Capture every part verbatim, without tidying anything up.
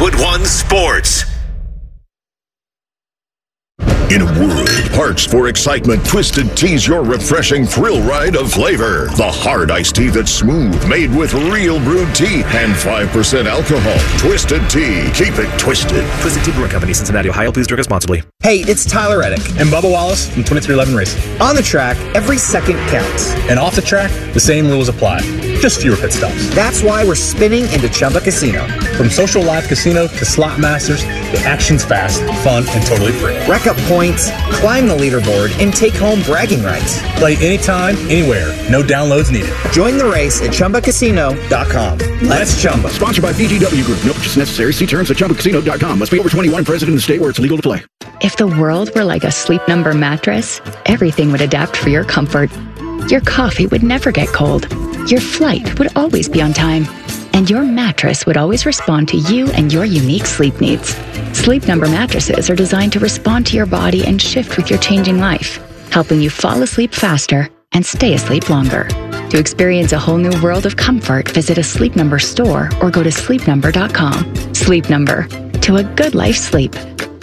Westwood One Sports. In a world parched for excitement, Twisted Tea's your refreshing thrill ride of flavor. The hard iced tea that's smooth, made with real brewed tea and five percent alcohol. Twisted Tea. Keep it twisted. Twisted Tea Brewing Company, Cincinnati, Ohio. Please drink responsibly. Hey, it's Tyler Reddick and Bubba Wallace from twenty-three eleven Racing. On the track, every second counts. And off the track, the same rules apply. Just fewer pit stops. That's why we're spinning into Chumba Casino. From social live casino to slot masters, the action's fast, fun, and totally free. Rack up points, climb the leaderboard, and take home bragging rights. Play anytime, anywhere. No downloads needed. Join the race at Chumba Casino dot com. Let's Chumba. Sponsored by B G W Group. No purchase necessary. See terms at Chumba Casino dot com. Must be over twenty-one. Present in the state where it's legal to play. If the world were like a Sleep Number mattress, everything would adapt for your comfort. Your coffee would never get cold. Your flight would always be on time. And your mattress would always respond to you and your unique sleep needs. Sleep Number mattresses are designed to respond to your body and shift with your changing life, helping you fall asleep faster and stay asleep longer. To experience a whole new world of comfort, visit a Sleep Number store or go to sleep number dot com. Sleep Number. To a good life sleep.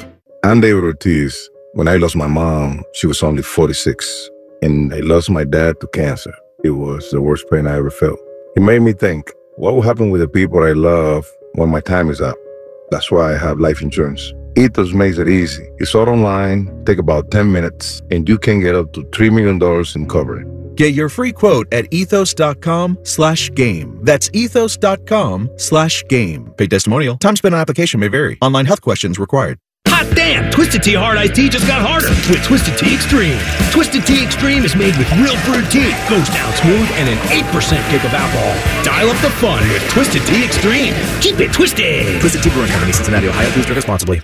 I'm David Ortiz. When I lost my mom, she was only forty-six. And I lost my dad to cancer. It was the worst pain I ever felt. It made me think, what will happen with the people I love when my time is up? That's why I have life insurance. Ethos makes it easy. It's all online, take about ten minutes, and you can get up to three million dollars in coverage. Get your free quote at ethos.com slash game. That's ethos.com slash game. Paid testimonial. Time spent on application may vary. Online health questions required. Hot damn! Twisted Tea Hard Iced Tea just got harder with Twisted Tea Extreme. Twisted Tea Extreme is made with real brewed tea, goes down smooth, and an eight percent kick of alcohol. Dial up the fun with Twisted Tea Extreme. Keep it twisted. Twisted Tea Brewing Company, Cincinnati, Ohio. Please drink responsibly.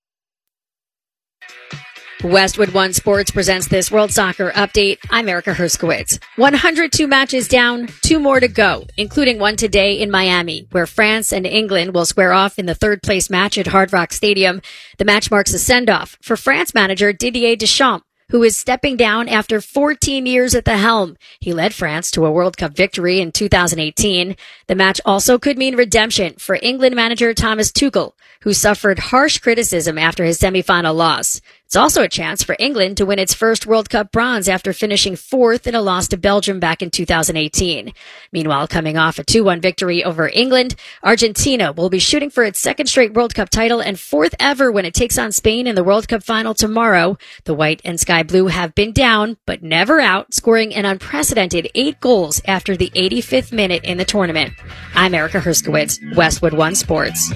Westwood One Sports presents this World Soccer Update. I'm Erica Herskowitz. one hundred two matches down, two more to go, including one today in Miami, where France and England will square off in the third place match at Hard Rock Stadium. The match marks a send-off for France manager Didier Deschamps, who is stepping down after fourteen years at the helm. He led France to a World Cup victory in two thousand eighteen. The match also could mean redemption for England manager Thomas Tuchel, who suffered harsh criticism after his semifinal loss. It's also a chance for England to win its first World Cup bronze after finishing fourth in a loss to Belgium back in two thousand eighteen. Meanwhile, coming off a two one victory over England, Argentina will be shooting for its second straight World Cup title and fourth ever when it takes on Spain in the World Cup final tomorrow. The white and sky blue have been down, but never out, scoring an unprecedented eight goals after the eighty-fifth minute in the tournament. I'm Erica Herskowitz, Westwood One Sports.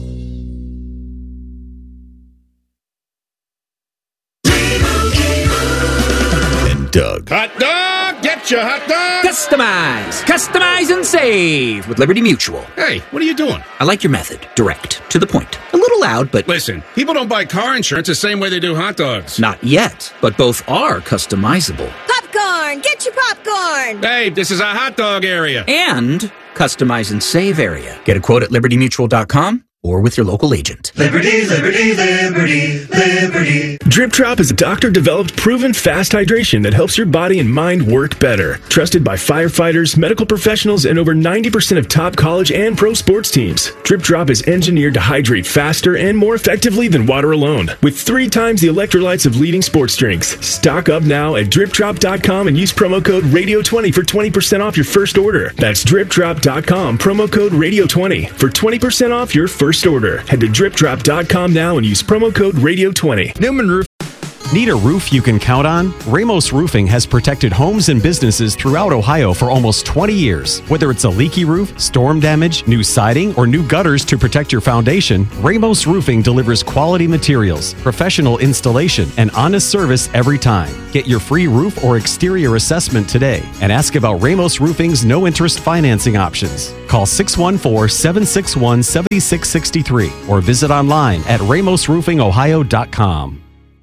Doug. Hot dog! Get your hot dog! Customize! Customize and save with Liberty Mutual. Hey, what are you doing? I like your method. Direct. To the point. A little loud, but... Listen, people don't buy car insurance the same way they do hot dogs. Not yet, but both are customizable. Popcorn! Get your popcorn! Hey, this is a hot dog area. And customize and save area. Get a quote at liberty mutual dot com. Or with your local agent. Liberty, liberty, liberty, liberty. Drip Drop is a doctor-developed, proven fast hydration that helps your body and mind work better. Trusted by firefighters, medical professionals, and over ninety percent of top college and pro sports teams. Drip Drop is engineered to hydrate faster and more effectively than water alone, with three times the electrolytes of leading sports drinks. Stock up now at drip drop dot com and use promo code radio twenty for twenty percent off your first order. That's drip drop dot com, promo code radio twenty for twenty percent off your first First order. Head to drip drop dot com now and use promo code radio twenty. Newman Roof. Need a roof you can count on? Ramos Roofing has protected homes and businesses throughout Ohio for almost twenty years. Whether it's a leaky roof, storm damage, new siding, or new gutters to protect your foundation, Ramos Roofing delivers quality materials, professional installation, and honest service every time. Get your free roof or exterior assessment today and ask about Ramos Roofing's no-interest financing options. Call six one four, seven six one, seven six six three or visit online at ramos roofing ohio dot com.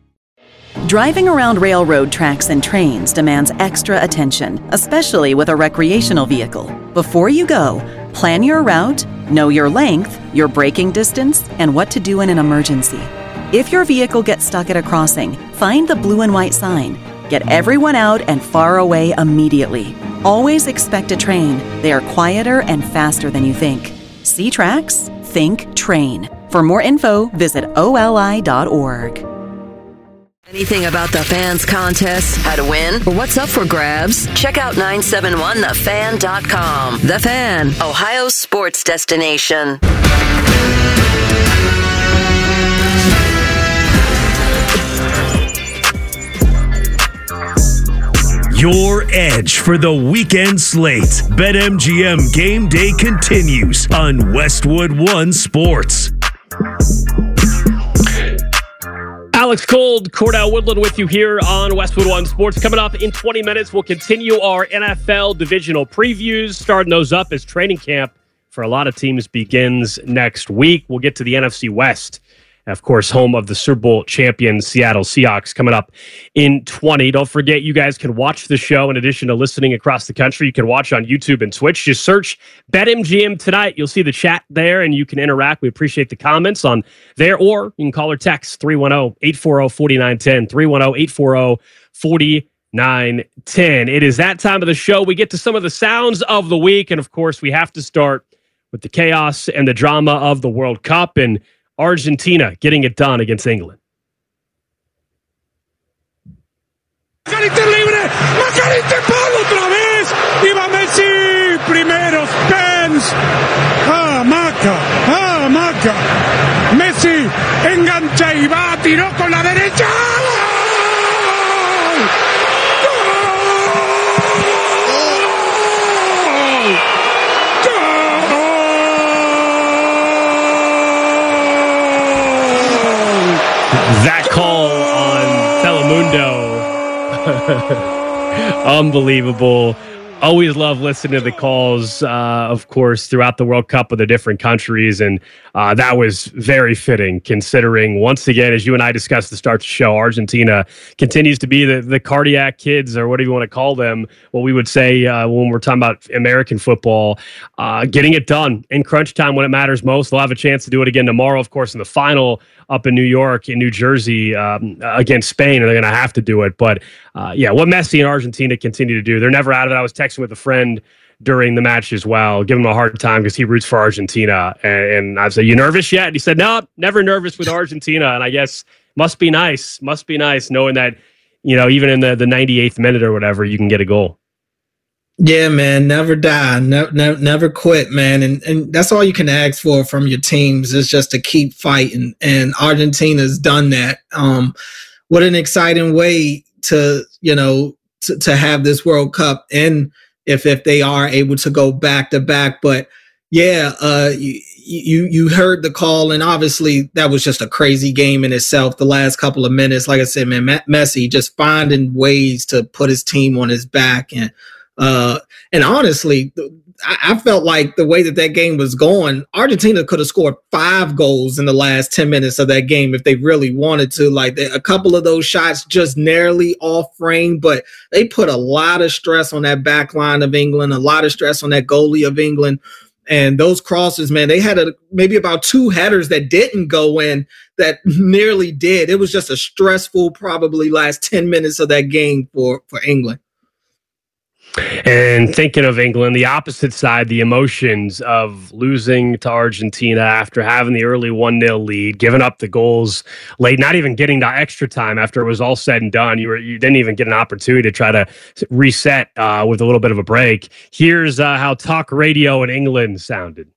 Driving around railroad tracks and trains demands extra attention, especially with a recreational vehicle. Before you go, plan your route, know your length, your braking distance, and what to do in an emergency. If your vehicle gets stuck at a crossing, find the blue and white sign. Get everyone out and far away immediately. Always expect a train. They are quieter and faster than you think. See tracks? Think train. For more info, visit O L I dot org. Anything about the Fans contest, how to win, or what's up for grabs? Check out nine seven one the fan dot com. The Fan, Ohio's sports destination. Your edge for the weekend slate. BetMGM Game Day continues on Westwood One Sports. Alex Gold, Cordell Woodland with you here on Westwood One Sports. Coming up in twenty minutes, we'll continue our N F L divisional previews, starting those up as training camp for a lot of teams begins next week. We'll get to the N F C West. Of course, home of the Super Bowl champion Seattle Seahawks coming up in twenty. Don't forget, you guys can watch the show in addition to listening across the country. You can watch on YouTube and Twitch. Just search BetMGM Tonight. You'll see the chat there, and you can interact. We appreciate the comments on there, or you can call or text three one zero, eight four zero, four nine one zero, three one zero, eight four zero, four nine one zero. It is that time of the show. We get to some of the sounds of the week, and of course, we have to start with the chaos and the drama of the World Cup, and Argentina getting it done against England. Macarita libre, Macarita palo otra vez, y va Messi, primero Spence, ah, Maca, ah, Maca, Messi engancha y va, tiró con la derecha. That call on Telemundo, unbelievable. Always love listening to the calls, uh, of course, throughout the World Cup of the different countries. And uh, that was very fitting, considering, once again, as you and I discussed to start the show, Argentina continues to be the, the cardiac kids, or whatever you want to call them, what we would say uh, when we're talking about American football, uh, getting it done in crunch time when it matters most. They'll have a chance to do it again tomorrow, of course, in the final up in New York, in New Jersey, um, against Spain, and they're going to have to do it. But, uh, yeah, what Messi and Argentina continue to do, they're never out of it. I was texting with a friend during the match as well, giving him a hard time because he roots for Argentina. And, and I said, you nervous yet? And he said, no, never nervous with Argentina. And I guess must be nice, must be nice knowing that, you know, even in the, the ninety-eighth minute or whatever, you can get a goal. Yeah, man, never die, never, never, never quit, man, and and that's all you can ask for from your teams is just to keep fighting. And Argentina's done that. Um, what an exciting way to you know to, to have this World Cup, and if if they are able to go back to back. But yeah, uh, you you you heard the call, and obviously that was just a crazy game in itself. The last couple of minutes, like I said, man, Messi just finding ways to put his team on his back. And Uh, and honestly, I, I felt like the way that that game was going, Argentina could have scored five goals in the last ten minutes of that game if they really wanted to. Like they, a couple of those shots just narrowly off frame, but they put a lot of stress on that back line of England, a lot of stress on that goalie of England. And those crosses, man, they had a, maybe about two headers that didn't go in that nearly did. It was just a stressful, probably last ten minutes of that game for, for England. And thinking of England, the opposite side, the emotions of losing to Argentina after having the early one nil lead, giving up the goals late, not even getting to extra time after it was all said and done. You were you didn't even get an opportunity to try to reset uh, with a little bit of a break. Here's uh, how talk radio in England sounded.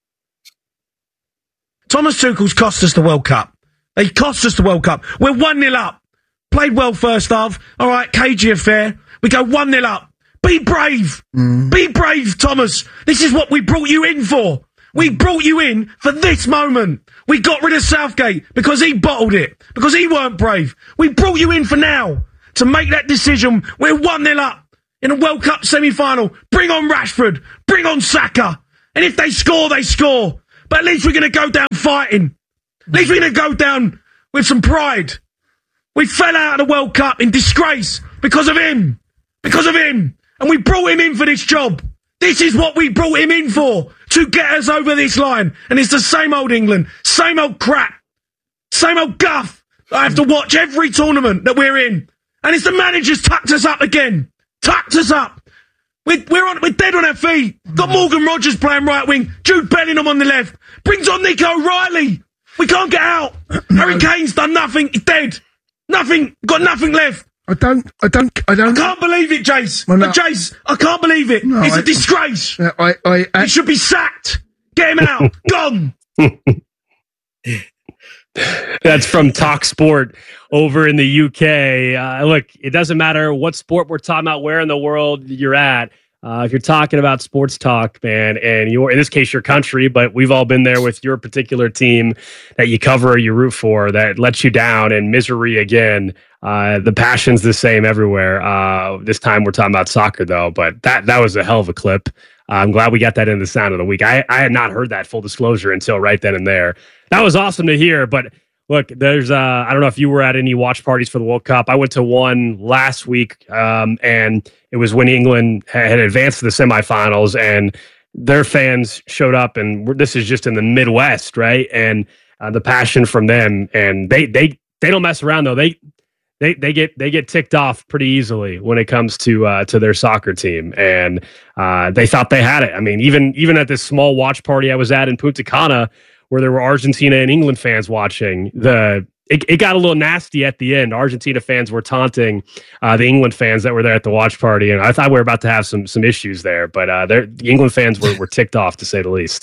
Thomas Tuchel's cost us the World Cup. He cost us the World Cup. We're one nil up. Played well first half. All right, cagey affair. We go one nil up. Be brave. Mm. Be brave, Thomas. This is what we brought you in for. We brought you in for this moment. We got rid of Southgate because he bottled it, because he weren't brave. We brought you in for now to make that decision. We're one nil up in a World Cup semi-final. Bring on Rashford. Bring on Saka. And if they score, they score. But at least we're going to go down fighting. At least we're going to go down with some pride. We fell out of the World Cup in disgrace because of him. Because of him. And we brought him in for this job. This is what we brought him in for, to get us over this line. And it's the same old England, same old crap, same old guff. I have to watch every tournament that we're in. And it's the manager's tucked us up again. Tucked us up. We're, we're, on, we're dead on our feet. Got Morgan Rogers playing right wing, Jude Bellingham on the left. Brings on Nico Riley. We can't get out. Harry Kane's done nothing. He's dead. Nothing. Got nothing left. I don't, I don't, I don't. I can't believe it, Jace. Well, no. Jace, I can't believe it. No, it's I, a disgrace. I, I, I, I, he should be sacked. Get him out. Gone. That's from Talk Sport over in the U K. Uh, look, it doesn't matter what sport we're talking about, where in the world you're at. Uh, if you're talking about sports talk, man, and you're, in this case, your country, but we've all been there with your particular team that you cover or you root for that lets you down and misery again. Uh, the passion's the same everywhere. Uh, this time we're talking about soccer, though, but that that was a hell of a clip. Uh, I'm glad we got that in the sound of the week. I, I had not heard that, full disclosure, until right then and there. That was awesome to hear, but look, there's, uh, I don't know if you were at any watch parties for the World Cup. I went to one last week, um, and it was when England had advanced to the semifinals, and their fans showed up, and this is just in the Midwest, right? And uh, the passion from them, and they they they don't mess around though. They they they get they get ticked off pretty easily when it comes to uh, to their soccer team, and uh, they thought they had it. I mean, even even at this small watch party I was at in Punta Cana, where there were Argentina and England fans watching, the it, it got a little nasty at the end. Argentina fans were taunting uh, the England fans that were there at the watch party, and I thought we were about to have some some issues there. But uh, the England fans were, were ticked off, to say the least.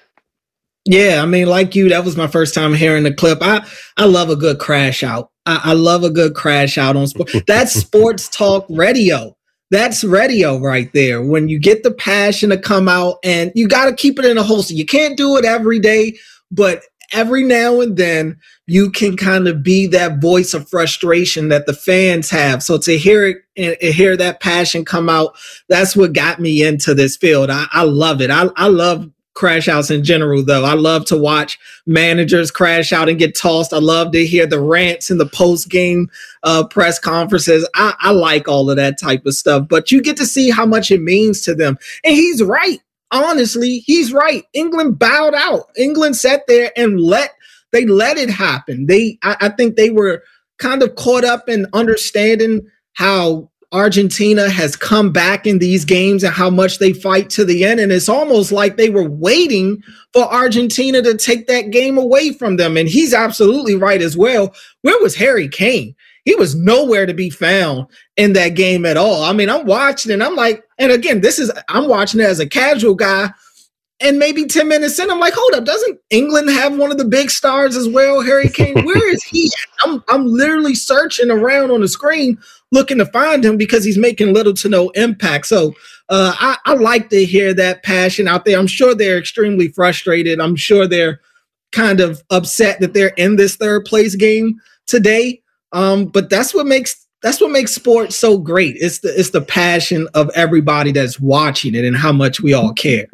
Yeah, I mean, like you, that was my first time hearing the clip. I, I love a good crash out. I, I love a good crash out on sport. That's sports talk radio. That's radio right there. When you get the passion to come out, and you got to keep it in a holster. You can't do it every day, but every now and then you can kind of be that voice of frustration that the fans have. So to hear it and hear that passion come out, that's what got me into this field. I, I love it. I, I love crash outs in general, though. I love to watch managers crash out and get tossed. I love to hear the rants in the post game uh, press conferences. I, I like all of that type of stuff, but you get to see how much it means to them. And he's right. Honestly, he's right. England bowed out. England sat there and let they let it happen. They, I, I think they were kind of caught up in understanding how Argentina has come back in these games and how much they fight to the end. And it's almost like they were waiting for Argentina to take that game away from them. And he's absolutely right as well. Where was Harry Kane? He was nowhere to be found in that game at all. I mean, I'm watching and I'm like, and again, this is, I'm watching it as a casual guy, and maybe ten minutes in, I'm like, hold up, doesn't England have one of the big stars as well, Harry Kane? Where is he? I'm, I'm literally searching around on the screen looking to find him because he's making little to no impact. So uh, I, I like to hear that passion out there. I'm sure they're extremely frustrated. I'm sure they're kind of upset that they're in this third place game today. Um, but that's what makes that's what makes sports so great. It's the it's the passion of everybody that's watching it and how much we all care.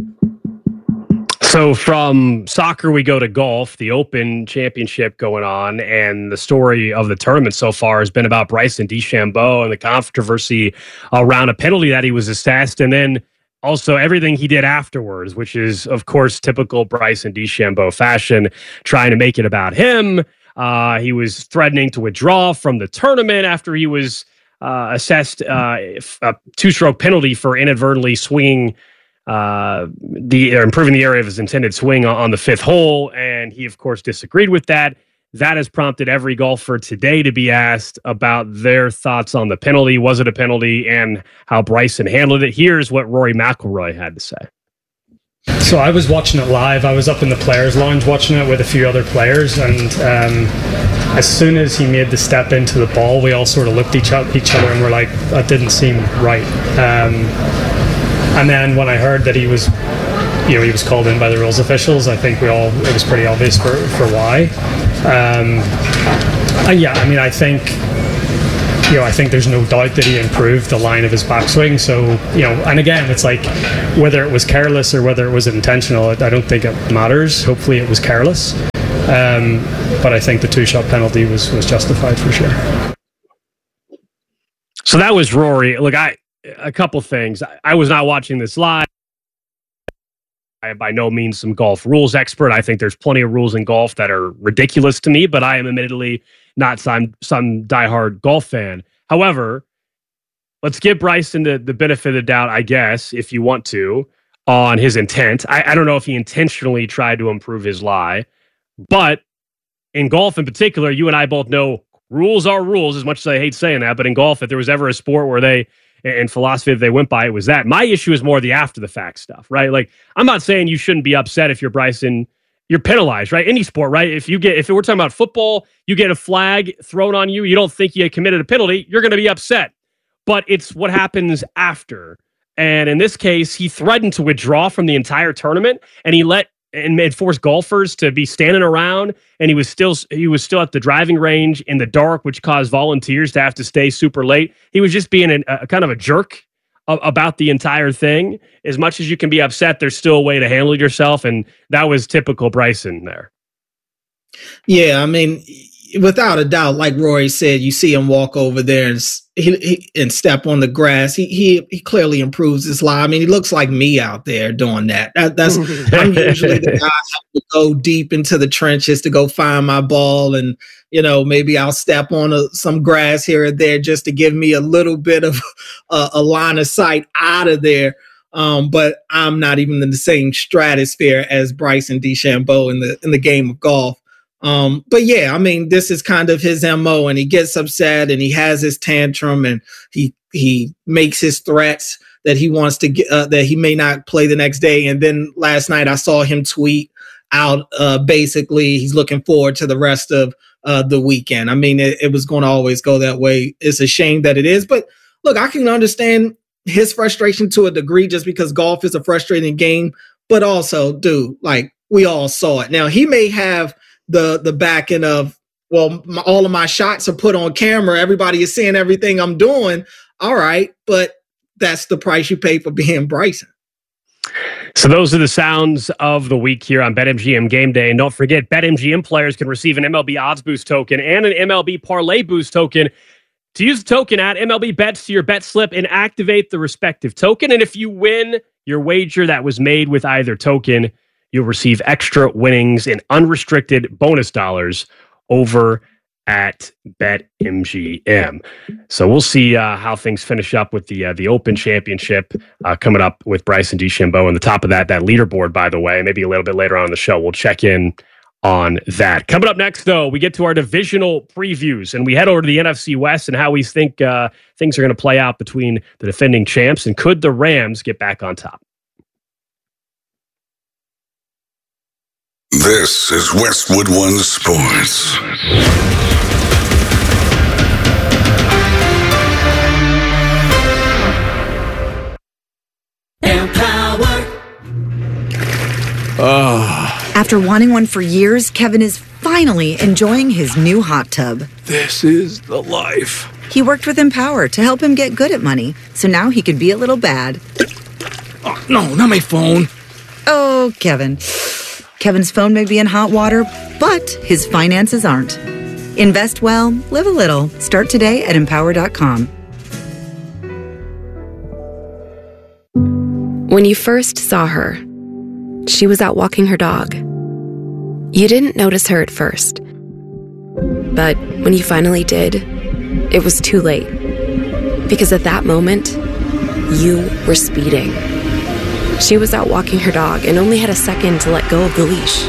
So from soccer, we go to golf, the Open Championship going on, and the story of the tournament so far has been about Bryson DeChambeau and the controversy around a penalty that he was assessed, and then also everything he did afterwards, which is, of course, typical Bryson DeChambeau fashion, trying to make it about him. Uh, he was threatening to withdraw from the tournament after he was uh, assessed uh, a two-stroke penalty for inadvertently swinging uh, the or improving the area of his intended swing on, on the fifth hole, and he, of course, disagreed with that. That has prompted every golfer today to be asked about their thoughts on the penalty. Was it a penalty, and how Bryson handled it? Here's what Rory McIlroy had to say. So I was watching it live. I was up in the players' lounge watching it with a few other players, and um, as soon as he made the step into the ball, we all sort of looked at each, each other and were like, that didn't seem right. Um, and then when I heard that he was, you know, he was called in by the rules officials, I think we all, it was pretty obvious for, for why. Um, and yeah, I mean, I think, you know, I think there's no doubt that he improved the line of his backswing. So, you know, and again, it's like whether it was careless or whether it was intentional, I don't think it matters. Hopefully it was careless. Um, but I think the two-shot penalty was, was justified for sure. So that was Rory. Look, I a couple things. I, I was not watching this live. I am by no means some golf rules expert. I think there's plenty of rules in golf that are ridiculous to me, but I am admittedly not some some diehard golf fan. However, let's give Bryson the, the benefit of the doubt, I guess, if you want to, on his intent. I, I don't know if he intentionally tried to improve his lie, but in golf in particular, you and I both know rules are rules, as much as I hate saying that, but in golf, if there was ever a sport where they, in philosophy, that they went by, it was that. My issue is more the after-the-fact stuff, right? Like, I'm not saying you shouldn't be upset if you're Bryson, you're penalized, right? Any sport, right? If you get, if we're talking about football, you get a flag thrown on you, you don't think you committed a penalty, you're going to be upset. But it's what happens after. And in this case, he threatened to withdraw from the entire tournament, and he let and made forced golfers to be standing around, and he was still he was still at the driving range in the dark, which caused volunteers to have to stay super late. He was just being a, a kind of a jerk a, about the entire thing. As much as you can be upset, there's still a way to handle yourself, and that was typical Bryson there. Yeah, I mean, without a doubt, like Rory said, you see him walk over there and he, he and step on the grass. He he he clearly improves his lie. I mean, he looks like me out there doing that. that that's I'm usually the guy have to go deep into the trenches to go find my ball, and you know maybe I'll step on a, some grass here or there just to give me a little bit of a, a line of sight out of there. Um, but I'm not even in the same stratosphere as Bryson DeChambeau in the in the game of golf. Um, but yeah, I mean, this is kind of his M O, and he gets upset and he has his tantrum and he, he makes his threats that he wants to get, uh, that he may not play the next day. And then last night I saw him tweet out, uh, basically he's looking forward to the rest of, uh, the weekend. I mean, it, it was going to always go that way. It's a shame that it is, but look, I can understand his frustration to a degree just because golf is a frustrating game, but also, dude, like we all saw it. Now he may have the the back end of, well, my, all of my shots are put on camera. Everybody is seeing everything I'm doing. All right, but that's the price you pay for being Bryson. So those are the sounds of the week here on BetMGM Game Day. And don't forget, BetMGM players can receive an M L B Odds Boost token and an M L B Parlay Boost token. To use the token, add M L B Bets to your bet slip and activate the respective token. And if you win your wager that was made with either token, you'll receive extra winnings and unrestricted bonus dollars over at BetMGM. So we'll see uh, how things finish up with the uh, the Open Championship uh, coming up with Bryson DeChambeau. And the top of that, that leaderboard, by the way, maybe a little bit later on in the show, we'll check in on that. Coming up next, though, we get to our divisional previews, and we head over to the N F C West and how we think uh, things are going to play out between the defending champs, and could the Rams get back on top? This is Westwood One Sports. Empower. Oh. After wanting one for years, Kevin is finally enjoying his new hot tub. This is the life. He worked with Empower to help him get good at money, so now he could be a little bad. Oh, no, not my phone. Oh, Kevin. Kevin's phone may be in hot water, but his finances aren't. Invest well, live a little. Start today at empower dot com. When you first saw her, she was out walking her dog. You didn't notice her at first. But when you finally did, it was too late. Because at that moment, you were speeding. She was out walking her dog and only had a second to let go of the leash.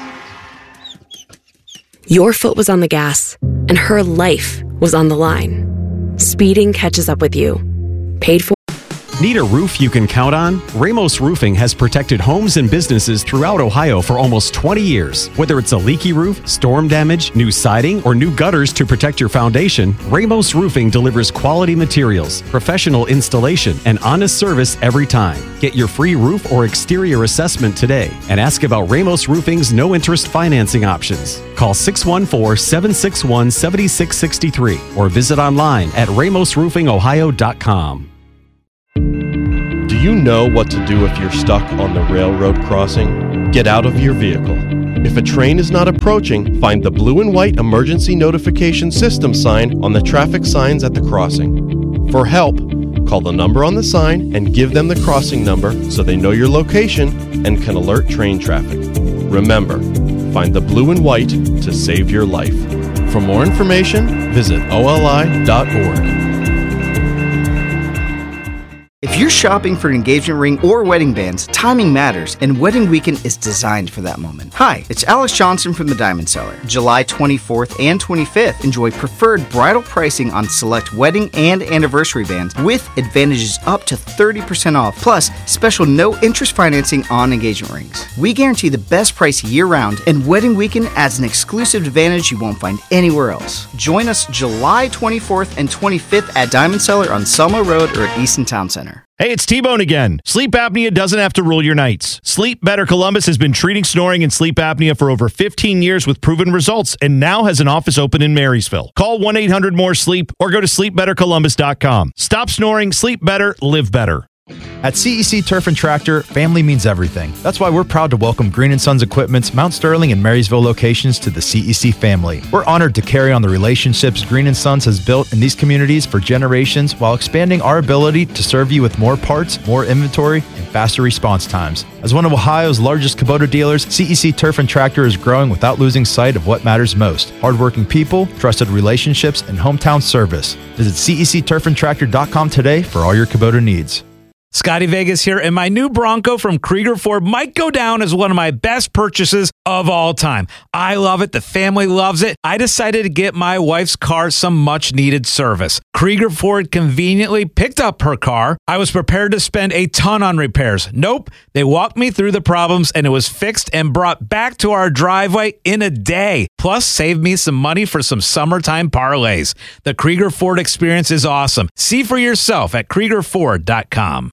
Your foot was on the gas, and her life was on the line. Speeding catches up with you. Paid for. Need a roof you can count on? Ramos Roofing has protected homes and businesses throughout Ohio for almost twenty years. Whether it's a leaky roof, storm damage, new siding, or new gutters to protect your foundation, Ramos Roofing delivers quality materials, professional installation, and honest service every time. Get your free roof or exterior assessment today and ask about Ramos Roofing's no-interest financing options. Call six one four, seven six one, seven six six three or visit online at ramos roofing ohio dot com. Do you know what to do if you're stuck on the railroad crossing? Get out of your vehicle. If a train is not approaching, find the blue and white emergency notification system sign on the traffic signs at the crossing. For help, call the number on the sign and give them the crossing number so they know your location and can alert train traffic. Remember, find the blue and white to save your life. For more information, visit O L I dot org. If you're you're shopping for an engagement ring or wedding bands, timing matters, and Wedding Weekend is designed for that moment. Hi, it's Alex Johnson from the Diamond Seller. July twenty-fourth and twenty-fifth, enjoy preferred bridal pricing on select wedding and anniversary bands with advantages up to thirty percent off, plus special no-interest financing on engagement rings. We guarantee the best price year-round, and Wedding Weekend adds an exclusive advantage you won't find anywhere else. Join us July twenty-fourth and twenty-fifth at Diamond Seller on Selma Road or at Easton Town Center. Hey, it's T-Bone again. Sleep apnea doesn't have to rule your nights. Sleep Better Columbus has been treating snoring and sleep apnea for over fifteen years with proven results and now has an office open in Marysville. Call one eight hundred more sleep or go to sleep better columbus dot com. Stop snoring, sleep better, live better. At C E C Turf and Tractor, family means everything. That's why we're proud to welcome Green and Sons Equipment's Mount Sterling and Marysville locations to the C E C family. We're honored to carry on the relationships Green and Sons has built in these communities for generations while expanding our ability to serve you with more parts, more inventory, and faster response times. As one of Ohio's largest Kubota dealers, C E C Turf and Tractor is growing without losing sight of what matters most: hardworking people, trusted relationships, and hometown service. Visit C E C turf and tractor dot com today for all your Kubota needs. Scotty Vegas here, and my new Bronco from Krieger Ford might go down as one of my best purchases of all time. I love it. The family loves it. I decided to get my wife's car some much-needed service. Krieger Ford conveniently picked up her car. I was prepared to spend a ton on repairs. Nope. They walked me through the problems, and it was fixed and brought back to our driveway in a day. Plus, saved me some money for some summertime parlays. The Krieger Ford experience is awesome. See for yourself at krieger ford dot com.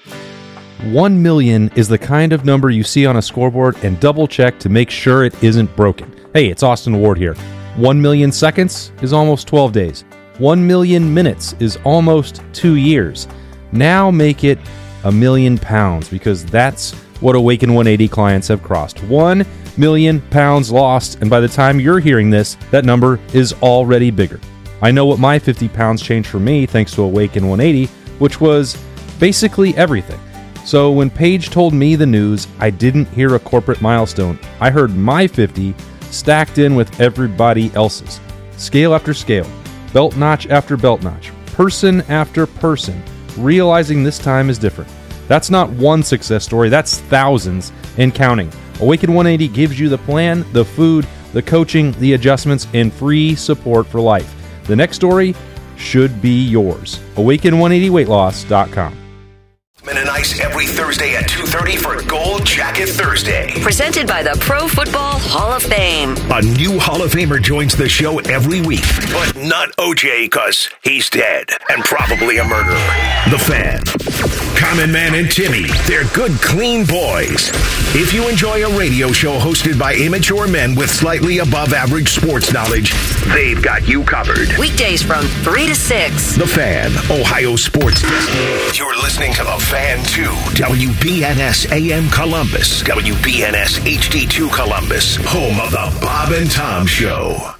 One million is the kind of number you see on a scoreboard and double check to make sure it isn't broken. Hey, it's Austin Ward here. One million seconds is almost twelve days. One million minutes is almost two years. Now make it a million pounds, because that's what Awaken one eighty clients have crossed. One million pounds lost, and by the time you're hearing this, that number is already bigger. I know what my fifty pounds changed for me thanks to Awaken one eighty, which was basically everything. So when Paige told me the news, I didn't hear a corporate milestone. I heard my fifty stacked in with everybody else's. Scale after scale, belt notch after belt notch, person after person, realizing this time is different. That's not one success story, that's thousands and counting. Awaken one eighty gives you the plan, the food, the coaching, the adjustments, and free support for life. The next story should be yours. awaken one eighty weight loss dot com. Mennonites every Thursday at two thirty for Gold Jacket Thursday. Presented by the Pro Football Hall of Fame. A new Hall of Famer joins the show every week, but not O J, because he's dead and probably a murderer. The Fan. Common Man and Timmy, they're good, clean boys. If you enjoy a radio show hosted by immature men with slightly above average sports knowledge, they've got you covered. Weekdays from three to six. The Fan, Ohio Sports. You're listening to The Fan two, W B N S A M Columbus, W B N S H D two Columbus, home of the Bob and Tom Show.